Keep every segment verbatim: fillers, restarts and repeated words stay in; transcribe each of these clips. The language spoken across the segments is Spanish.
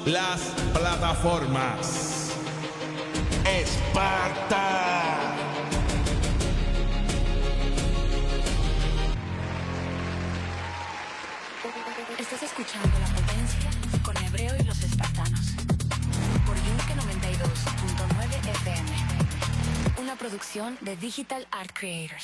las plataformas. Esparta. Estás escuchando La Potencia con Hebreo y los Espartanos por Yunque noventa y dos punto nueve F M. Una producción de Digital Art Creators.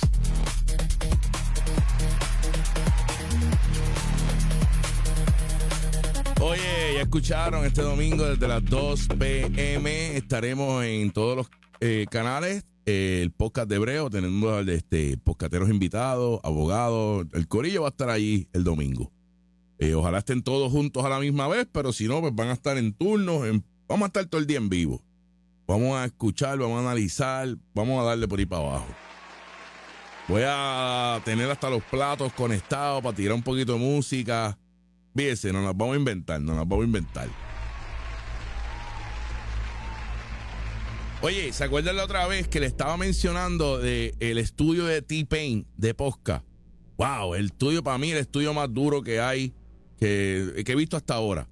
Oye, ya escucharon, este domingo desde las dos p m estaremos en todos los eh, canales, eh, el podcast de Hebreo, tenemos este, podcasteros invitados, abogados, el corillo va a estar allí el domingo. Eh, ojalá estén todos juntos a la misma vez, pero si no, pues van a estar en turnos, en, vamos a estar todo el día en vivo. Vamos a escuchar, vamos a analizar, vamos a darle por ahí para abajo. Voy a tener hasta los platos conectados para tirar un poquito de música. Fíjense, nos las vamos a inventar, nos las vamos a inventar. Oye, ¿se acuerdan la otra vez que le estaba mencionando de el estudio de T-Pain de Posca? Wow, el estudio para mí, el estudio más duro que hay, que, que he visto hasta ahora.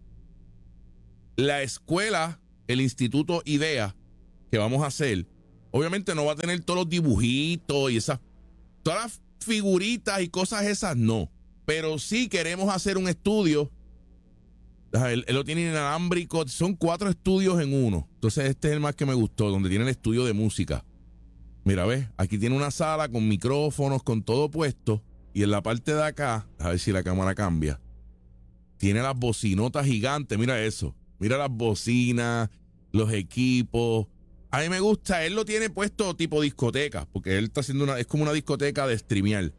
La escuela, el Instituto IDEA, que vamos a hacer, obviamente no va a tener todos los dibujitos y esas, todas las figuritas y cosas esas, no. Pero sí queremos hacer un estudio. Él, él lo tiene inalámbrico. Son cuatro estudios en uno. Entonces este es el más que me gustó, donde tiene el estudio de música. Mira, ves, aquí tiene una sala con micrófonos, con todo puesto. Y en la parte de acá, a ver si la cámara cambia, tiene las bocinotas gigantes. Mira eso. Mira las bocinas, los equipos. A mí me gusta. Él lo tiene puesto tipo discoteca, porque él está haciendo una, es como una discoteca de streamear.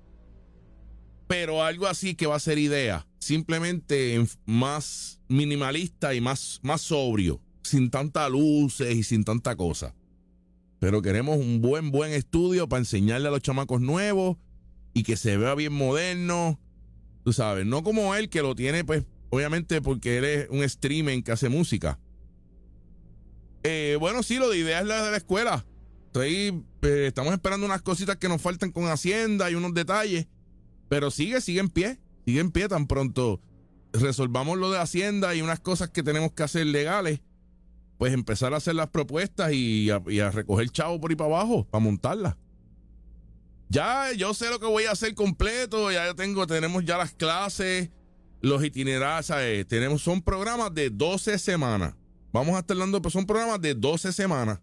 Pero algo así que va a ser idea, simplemente más minimalista y más, más sobrio, sin tantas luces y sin tanta cosa. Pero queremos un buen, buen estudio para enseñarle a los chamacos nuevos y que se vea bien moderno, tú sabes, no como él que lo tiene, pues, obviamente porque él es un streamer que hace música. Eh, bueno, sí, lo de idea es la de la escuela. Estoy, eh, estamos esperando unas cositas que nos faltan con Hacienda y unos detalles. Pero sigue, sigue en pie, sigue en pie. Tan pronto resolvamos lo de Hacienda y unas cosas que tenemos que hacer legales, pues empezar a hacer las propuestas y a, y a recoger chavo por ahí para abajo, para montarlas. Ya yo sé lo que voy a hacer completo, ya yo tengo, tenemos ya las clases, los itinerarios, ¿sabes? Tenemos, son programas de doce semanas. Vamos a estar dando, pues son programas de doce semanas.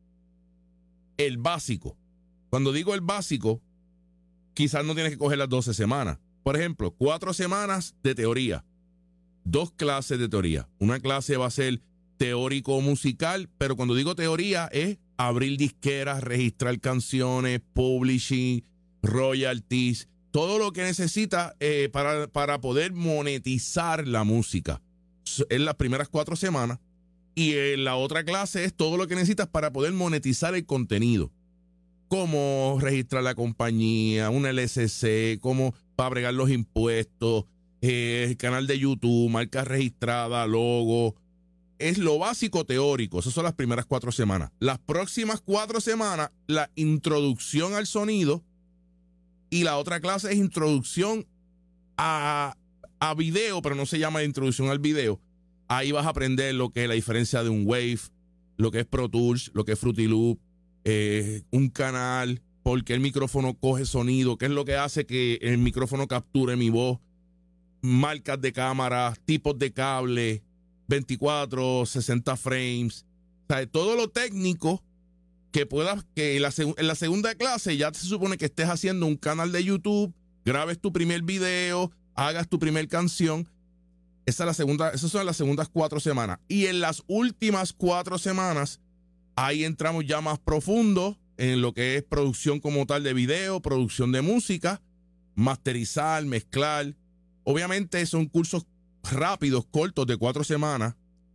El básico. Cuando digo el básico, quizás no tienes que coger las doce semanas. Por ejemplo, cuatro semanas de teoría. Dos clases de teoría. Una clase va a ser teórico-musical, pero cuando digo teoría es abrir disqueras, registrar canciones, publishing, royalties, todo lo que necesita eh, para, para poder monetizar la música. En las primeras cuatro semanas. Y en la otra clase es todo lo que necesitas para poder monetizar el contenido. Cómo registrar la compañía, una L C C, cómo para bregar los impuestos, eh, el canal de YouTube, marca registrada, logo. Es lo básico teórico. Esas son las primeras cuatro semanas. Las próximas cuatro semanas, la introducción al sonido. Y la otra clase es introducción a, a video, pero no se llama introducción al video. Ahí vas a aprender lo que es la diferencia de un Wave, lo que es Pro Tools, lo que es Fruity Loop. Eh, un canal, porque el micrófono coge sonido, qué es lo que hace que el micrófono capture mi voz, marcas de cámara, tipos de cable, veinticuatro, sesenta frames, o sea, todo lo técnico que puedas, que en la, en la segunda clase ya se supone que estés haciendo un canal de YouTube, grabes tu primer video, hagas tu primer canción. Esa es la segunda, esas son las segundas cuatro semanas. Y en las últimas cuatro semanas ahí entramos ya más profundo en lo que es producción como tal de video, producción de música, masterizar, mezclar. Obviamente son cursos rápidos, cortos, de cuatro semanas.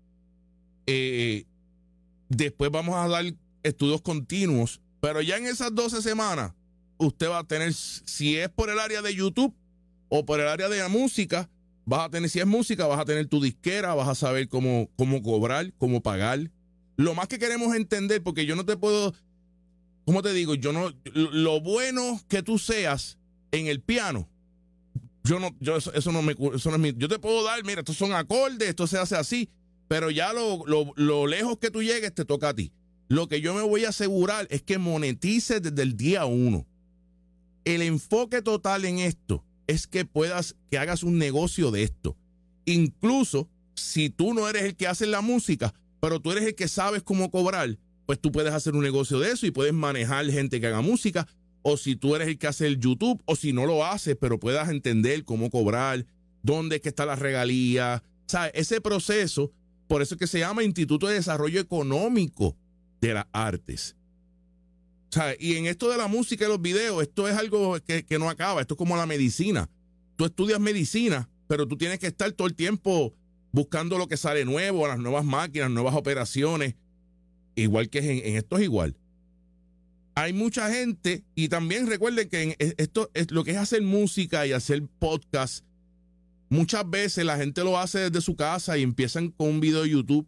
Eh, después vamos a dar estudios continuos, pero ya en esas doce semanas usted va a tener, si es por el área de YouTube o por el área de la música, vas a tener, si es música, vas a tener tu disquera, vas a saber cómo, cómo cobrar, cómo pagar. Lo más que queremos entender, porque yo no te puedo, ¿cómo te digo? Yo no, lo bueno que tú seas en el piano, yo no, yo eso, eso no me, eso no es mi, yo te puedo dar, mira, estos son acordes, esto se hace así, Pero ya lo, lo, lo lejos que tú llegues te toca a ti. Lo que yo me voy a asegurar es que monetices desde el día uno. El enfoque total en esto es que puedas, que hagas un negocio de esto. Incluso si tú no eres el que hace la música, pero tú eres el que sabes cómo cobrar, pues tú puedes hacer un negocio de eso y puedes manejar gente que haga música. O si tú eres el que hace el YouTube, o si no lo haces, pero puedas entender cómo cobrar, dónde es que está la regalía. O sea, ese proceso, por eso es que se llama Instituto de Desarrollo Económico de las Artes. O sea, y en esto de la música y los videos, esto es algo que, que no acaba. Esto es como la medicina. Tú estudias medicina, pero tú tienes que estar todo el tiempo buscando lo que sale nuevo, las nuevas máquinas, nuevas operaciones. Igual que en, en esto es igual. Hay mucha gente, y también recuerden que en esto es lo que es hacer música y hacer podcast. Muchas veces la gente lo hace desde su casa y empiezan con un video de YouTube.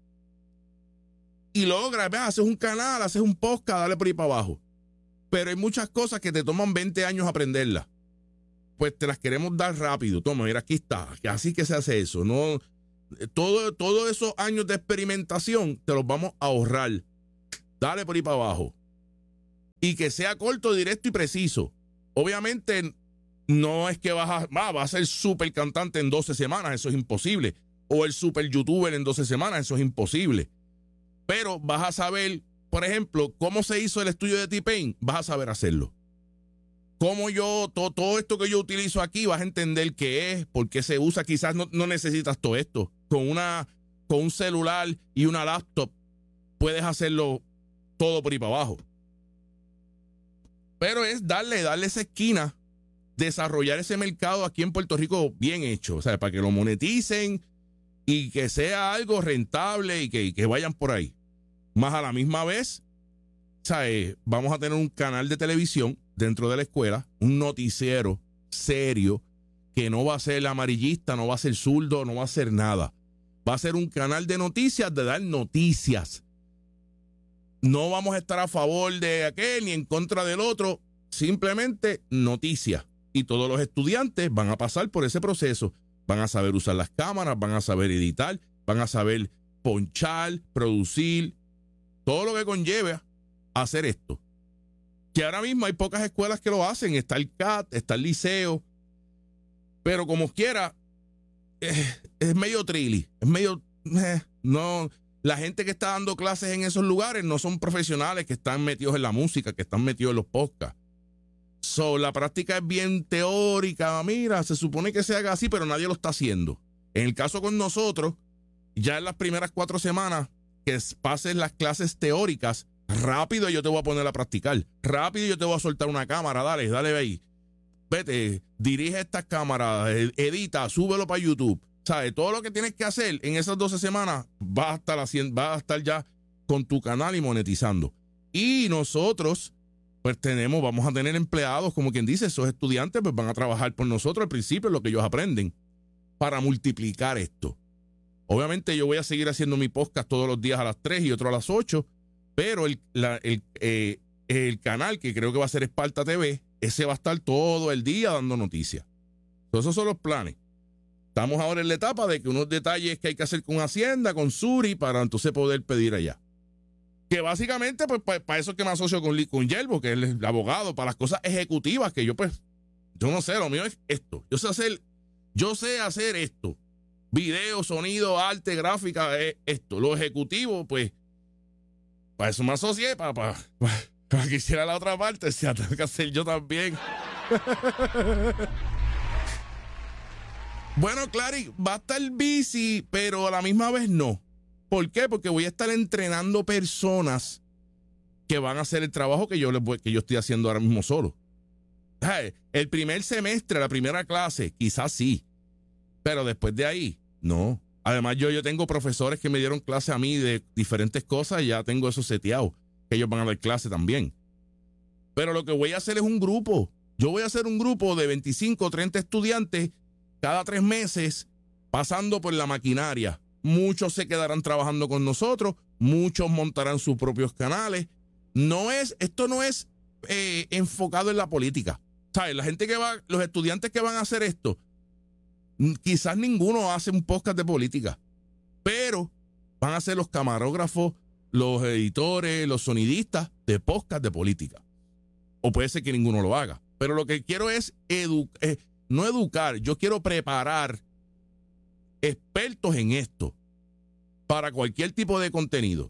Y logras, ¿ves? Haces un canal, haces un podcast, dale por ahí para abajo. Pero hay muchas cosas que te toman veinte años aprenderlas. Pues te las queremos dar rápido. Toma, mira, aquí está. Así que se hace eso. No, todo, todos esos años de experimentación te los vamos a ahorrar. Dale por ahí para abajo. Y que sea corto, directo y preciso. Obviamente no es que vas a, va, vas a ser súper cantante en doce semanas, eso es imposible. O el súper youtuber en doce semanas, eso es imposible. Pero vas a saber, por ejemplo, cómo se hizo el estudio de T-Pain, vas a saber hacerlo. Cómo yo, todo, todo esto que yo utilizo aquí, vas a entender qué es, por qué se usa. Quizás no, no necesitas todo esto. Con, una, con un celular y una laptop puedes hacerlo todo por ahí para abajo. Pero es darle, darle esa esquina, desarrollar ese mercado aquí en Puerto Rico bien hecho, o sea, para que lo moneticen y que sea algo rentable y que, y que vayan por ahí. Más a la misma vez, ¿sabes? Vamos a tener un canal de televisión dentro de la escuela, un noticiero serio, que no va a ser amarillista, no va a ser zurdo, no va a ser nada. Va a ser un canal de noticias, de dar noticias. No vamos a estar a favor de aquel ni en contra del otro, simplemente noticias. Y todos los estudiantes van a pasar por ese proceso. Van a saber usar las cámaras, van a saber editar, van a saber ponchar, producir, todo lo que conlleve a hacer esto. Que ahora mismo hay pocas escuelas que lo hacen. Está el C A T, está el liceo. Pero como quiera, es, es medio trilly, es medio... Eh, no... La gente que está dando clases en esos lugares no son profesionales que están metidos en la música, que están metidos en los podcasts. So, la práctica es bien teórica. Mira, se supone que se haga así, pero nadie lo está haciendo. En el caso con nosotros, ya en las primeras cuatro semanas que pases las clases teóricas, rápido yo te voy a poner a practicar. Rápido yo te voy a soltar una cámara. Dale, dale ahí. Vete, dirige estas cámaras, edita, súbelo para YouTube. ¿Sabes? Todo lo que tienes que hacer en esas doce semanas vas a estar haciendo, vas a estar ya con tu canal y monetizando. Y nosotros, pues tenemos, vamos a tener empleados, como quien dice, esos estudiantes pues van a trabajar por nosotros al principio, lo que ellos aprenden, para multiplicar esto. Obviamente yo voy a seguir haciendo mi podcast todos los días a las tres y otro a las ocho, pero el, la, el, eh, el canal que creo que va a ser Esparta T V, ese va a estar todo el día dando noticias. Entonces, esos son los planes. Estamos ahora en la etapa de que unos detalles que hay que hacer con Hacienda, con Suri, para entonces poder pedir allá. Que básicamente, pues, para pa eso es que me asocio con, con Yelbo, que es el abogado, para las cosas ejecutivas, que yo, pues, yo no sé, lo mío es esto. Yo sé hacer, yo sé hacer esto. Video, sonido, arte, gráfica, es esto. Lo ejecutivo, pues, para eso me asocié, para, para, para que hiciera la otra parte, o sea, tengo que hacer yo también. Bueno, Clary, va a estar busy, pero a la misma vez no. ¿Por qué? Porque voy a estar entrenando personas que van a hacer el trabajo que yo, les voy, que yo estoy haciendo ahora mismo solo. El primer semestre, la primera clase, quizás sí, pero después de ahí, no. Además, yo, yo tengo profesores que me dieron clase a mí de diferentes cosas y ya tengo eso seteado, que ellos van a dar clase también. Pero lo que voy a hacer es un grupo. Yo voy a hacer un grupo de veinticinco o treinta estudiantes cada tres meses pasando por la maquinaria. Muchos se quedarán trabajando con nosotros, muchos montarán sus propios canales. No es, esto no es eh, enfocado en la política. ¿Sabes? La gente que va, los estudiantes que van a hacer esto, quizás ninguno hace un podcast de política. Pero van a ser los camarógrafos, los editores, los sonidistas de podcast de política. O puede ser que ninguno lo haga. Pero lo que quiero es edu- eh, no educar, yo quiero preparar expertos en esto para cualquier tipo de contenido.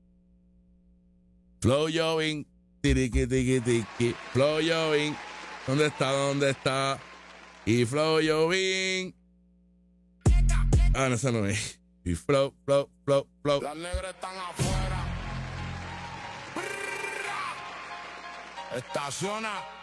Flow Jovin, tiriqui, tiki, tiki, Flow Jovin, ¿dónde está? ¿Dónde está? Y Flow Jovin. Ah, no, esa no es. Y Flow, Flow, Flow, Flow. Las negras están afuera. Estaciona.